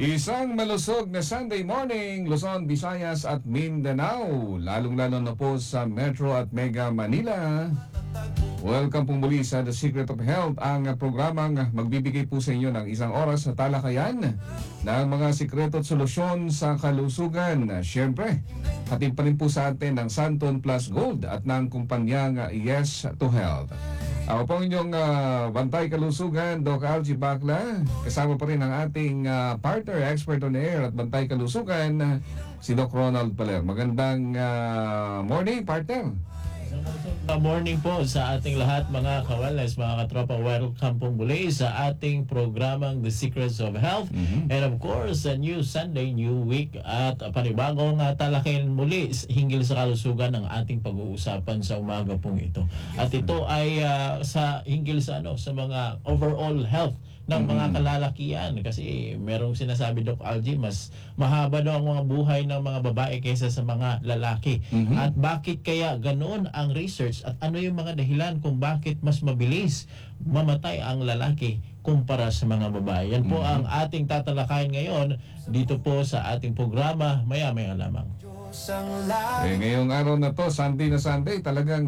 Isang malusog na Sunday morning, Luzon, Visayas at Mindanao, lalong-lalo na po sa Metro at Mega Manila. Welcome po muli sa The Secret of Health, ang programang magbibigay po sa inyo ng isang oras na talakayan ng mga sikreto at solusyon sa kalusugan. Siyempre, hatid pa rin po sa atin ng Santon Plus Gold at ng kumpanyang Yes to Health. Ako po inyong bantay kalusugan, Doc Algie Bacla. Kasama pa rin ang ating partner, expert on air at bantay kalusugan, si Doc Ronald Paler. Magandang morning, partner. Good morning po sa ating lahat, mga ka-wellness, mga katropa. Welcome po muli sa ating programang The Secrets of Health. And of course, a new Sunday, new week at panibagong talakayan muli hinggil sa kalusugan ng ating pag-uusapan sa umaga pong ito. At ito ay hinggil sa mga overall health ng mga kalalakian, kasi merong sinasabi, Doc Algie, mas mahaba daw ang mga buhay ng mga babae kaysa sa mga lalaki. At bakit kaya ganoon ang research at ano yung mga dahilan kung bakit mas mabilis mamatay ang lalaki kumpara sa mga babae? Yan po ang ating tatalakayin ngayon dito po sa ating programa maya-maya lamang. Ngayong araw na to, Sunday na Sunday, talagang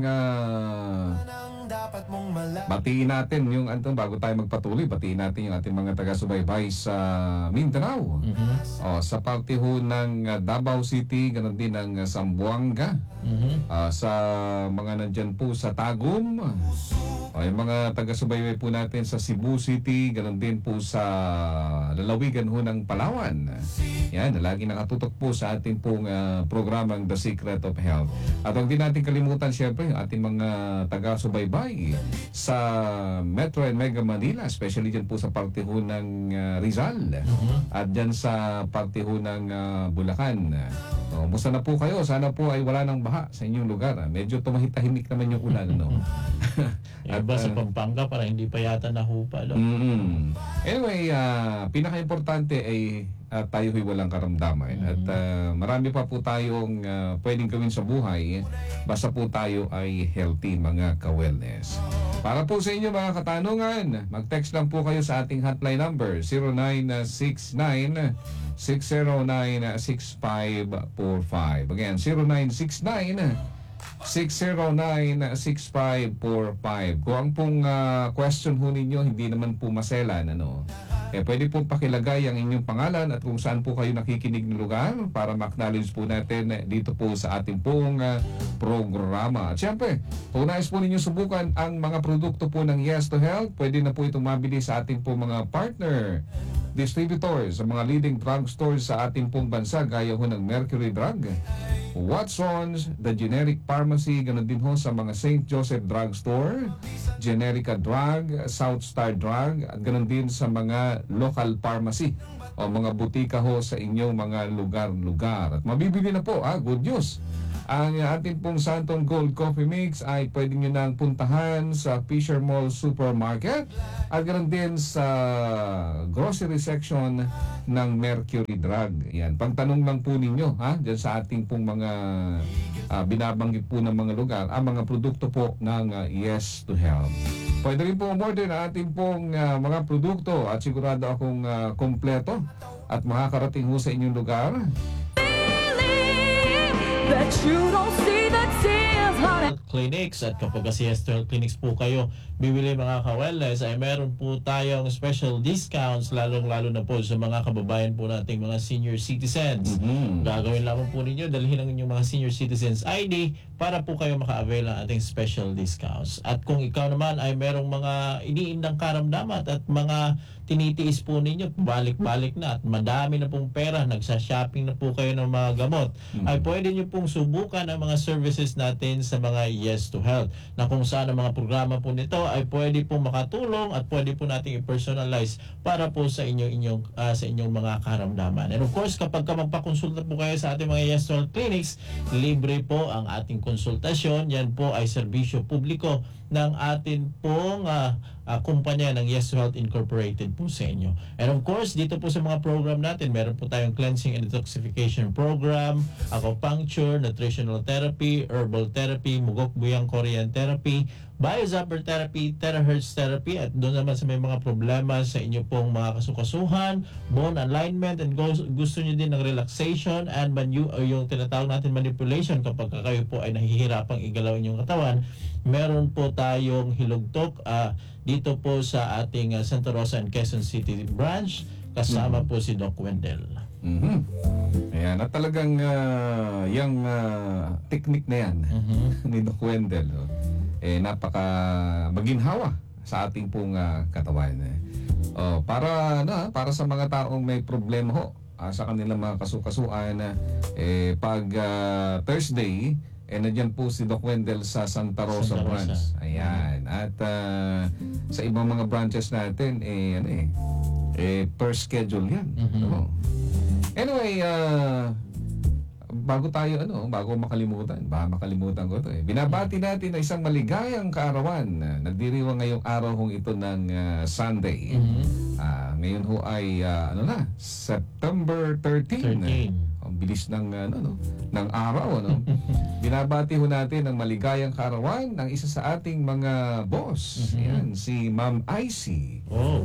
batiin natin yung bago tayo magpatuloy, batiin natin yung ating mga taga-subaybay sa Mindanao. Sa parte ho ng Davao City, ganoon din ng Zamboanga. Sa mga nandyan po sa Tagum. Yung mga taga-subaybay po natin sa Cebu City, ganoon din po sa lalawigan ho ng Palawan. Yan, lagi nakatutok po sa ating pong programang The Secret of Health. At huwag din natin kalimutan siyempre yung ating mga taga-subaybay sa Metro and Mega Manila, especially dyan po sa parte ho ng Rizal at dyan sa parte ho ng Bulacan. Musta na po kayo? Sana po ay wala ng baha sa inyong lugar. Medyo tumahit-tahimik naman yung ulan, no? At sa Pampanga, para hindi pa yata nahupa. Anyway, pinaka-importante ay tayo ay walang karamdaman. At marami pa po tayong pwedeng gawin sa buhay basta po tayo ay healthy, mga ka-wellness. Para po sa inyo mga katanungan, mag-text lang po kayo sa ating hotline number 0969-609-6545. Again, 0969-609-6545. Kung ang pong question ho ninyo hindi naman po maselan, pwede po pakilagay ang inyong pangalan at kung saan po kayo nakikinig ng lugar para ma-acknowledge po natin dito po sa ating pong programa. At syempre, kung nais po ninyo subukan ang mga produkto po ng Yes to Health, pwede na po itong mabili sa ating pong mga partner distributors, sa mga leading drugstores sa ating pong bansa, gaya ho ng Mercury Drug, Watsons, The Generic Pharmacy, ganoon din ho sa mga St. Joseph Drugstore, Generica Drug, South Star Drug, at ganoon din sa mga local pharmacy o mga butika ho sa inyong mga lugar-lugar. At mabibili na po, good news. Ang ating pong Santon Gold Coffee Mix ay pwede nyo nang puntahan sa Fisher Mall Supermarket at ganoon din sa grocery section ng Mercury Drug. Yan, pagtanong lang po ninyo dyan sa ating pong mga binabanggit po ng mga lugar, ang mga produkto po ng Yes to Health. Pwede rin po umorder na ating pong mga produkto at sigurado akong kompleto at makakarating ho sa inyong lugar. That you don't see the tears, honey. Clinics, at kapag si Yes to Health Clinics po kayo bibili, mga ka-wellness, ay meron po tayong special discounts, lalong-lalo na po sa mga kababayan po nating mga senior citizens. Gagawin lamang po ninyo, dalhin ang inyong mga senior citizens ID para po kayo maka-avail ng ating special discounts. At kung ikaw naman ay merong mga iniindang karamdaman at mga tinitiis po ninyo, balik-balik na at madami na pong pera, nagsa-shopping na po kayo ng mga gamot, ay pwede nyo pong subukan ang mga services natin sa mga Yes to Health, na kung saan ang mga programa po nito ay pwede pong makatulong at pwede po nating i-personalize para po sa inyong mga karamdaman. And of course, kapag magpakonsulta po kayo sa ating mga Yes to Health Clinics, libre po ang ating konsultasyon. Yan po ay serbisyo publiko ng atin pong kumpanya ng Yes to Health Incorporated po sa inyo. And of course, dito po sa mga program natin, meron po tayong cleansing and detoxification program, acupuncture, nutritional therapy, herbal therapy, mugok buyang Korean therapy, biozapper therapy, terahertz therapy, at doon naman sa may mga problema sa inyo pong mga kasukasuhan, bone alignment, and gusto nyo din ng relaxation and yung tinatawag natin manipulation kapag kayo po ay nahihirapang igalaw inyong katawan, meron po tayong hilugtok dito po sa ating Santa Rosa and Quezon City branch, kasama po si Doc Wendell. Ayan, at talagang yung technique na yan ni Doc Wendell, napaka maginhawa sa ating pong katawan. Para sa mga taong may problema ho sa kanilang mga kasukasuan, pag Thursday, nandiyan po si Doc Wendell sa Santa Rosa branch. Ayan. At sa ibang mga branches natin, per schedule yan. Anyway, bago makalimutan ko to binabati natin na isang maligayang kaarawan. Nagdiriwang ngayong araw hong ito ng Sunday. Ngayon ho ay September 13. Ang bilis ng ng araw, Binabati ho natin ang maligayang kaarawan ng isa sa ating mga boss. Yan, si Ma'am Icy.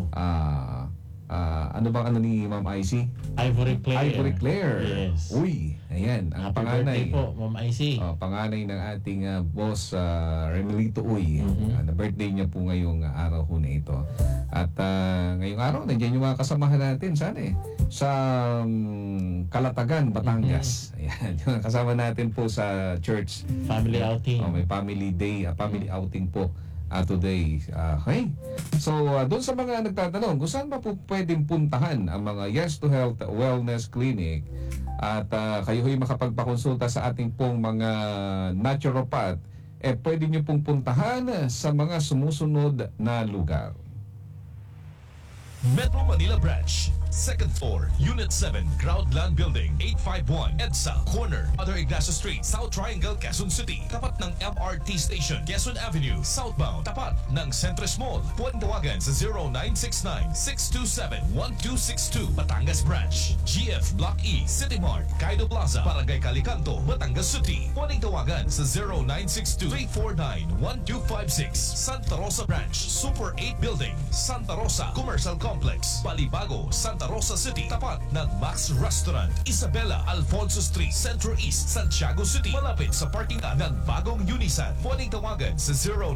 Ano bang ni Ma'am Icy? Ivory Claire. Yes. Uy, ayan, ang Happy panganay. birthday po, Ma'am Icy. Panganay ng ating boss Remelito Uy. Na birthday niya po ngayong araw ho na ito. At ngayong araw, nandiyan yung mga kasamahan natin sa Kalatagan, Batangas. Ayan, yung kasama natin po sa church. Family outing. May family day, family outing po today. Okay. So, doon sa mga nagtatanong, kung saan ba po pwedeng puntahan ang mga Yes to Health Wellness Clinic at kayo ho'y makapagpakonsulta sa ating pong mga naturopath, pwede nyo pong puntahan sa mga sumusunod na lugar. Metro Manila Branch, 2nd floor, Unit 7, Groundland Building, 851, EDSA, corner, Mother Ignacio Street, South Triangle, Quezon City, tapat ng MRT Station, Quezon Avenue, southbound, tapat ng Centris Mall. Pwedeng tawagan sa 0969-627-1262, Batangas Branch, GF Block E, City Mart, Kaido Plaza, Barangay Calicanto, Batangas City. Pwedeng tawagan sa 0962-349-1256, Santa Rosa Branch, Super 8 Building, Santa Rosa Commercial Complex, Balibago, Santa Rosa City, tapat ng Max Restaurant, Isabela Alfonso Street, Centro East, Santiago City, malapit sa parking lot ng bagong Unisan. Pwedeng tawagan sa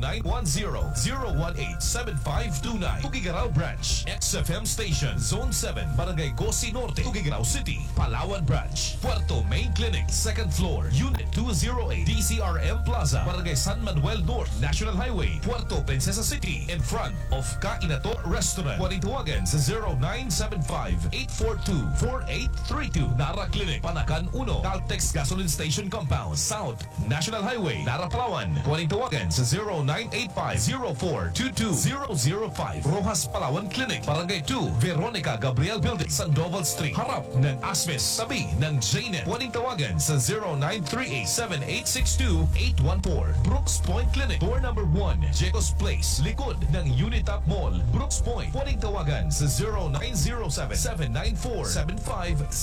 0910-018-7529. Tugigaraw Branch, XFM Station, Zone 7, Barangay Gosi Norte, Tugigaraw City, Palawan Branch, Puerto Main Clinic, 2nd floor, Unit 208, DCRM Plaza, Barangay San Manuel North, National Highway, Puerto Princesa City, in front of Kainato Restaurant. Pwedeng tawagan sa 0975-842-4832. Nara Clinic, Panakan 1, Caltex Gasoline Station Compound, South National Highway, Nara Palawan. Pwedeng tawagan sa 0985-0422-005. Rojas Palawan Clinic, Barangay 2, Veronica Gabriel Building, Sandoval Street, harap ng Asmes, tabi ng JNet. Pwedeng tawagan sa 0938-7862-814. Brooks Point Clinic, door number 1, Jecos Place, likod ng Unitap Mall, Brooks Point. Pwedeng tawagan sa